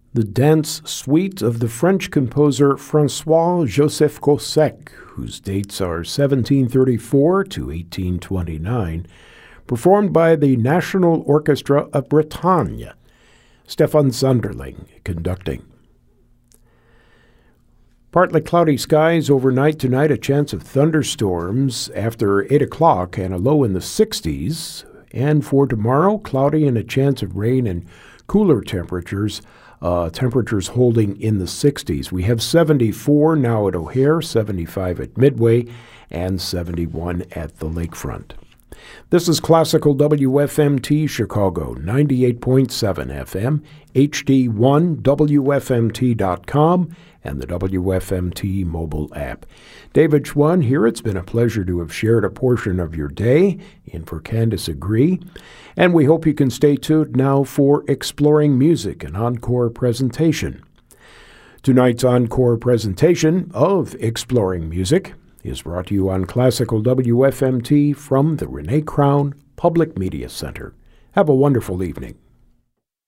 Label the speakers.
Speaker 1: the dance suite of the French composer François-Joseph Gossec, whose dates are 1734 to 1829, performed by the National Orchestra of Bretagne. Stefan Sunderling conducting. Partly cloudy skies overnight tonight, a chance of thunderstorms after 8 o'clock and a low in the 60s. And for tomorrow, cloudy and a chance of rain and cooler temperatures, temperatures holding in the 60s. We have 74 now at O'Hare, 75 at Midway, and 71 at the lakefront. This is Classical WFMT Chicago, 98.7 FM, HD1, WFMT.com, and the WFMT mobile app. David Schwann here. It's been a pleasure to have shared a portion of your day in for Candace Agree, and we hope you can stay tuned now for Exploring Music, an encore presentation. Tonight's encore presentation of Exploring Music is brought to you on Classical WFMT from the Renee Crown Public Media Center. Have a wonderful evening.